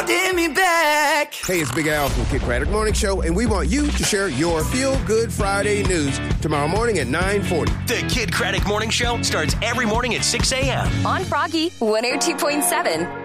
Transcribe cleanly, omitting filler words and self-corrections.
holding me back. Hey, it's Big Al from the Kid Craddock Morning Show, and we want you to share your Feel Good Friday news tomorrow morning at 9:40. The Kid Craddock Morning Show starts every morning at 6 a.m. on Froggy 102.7.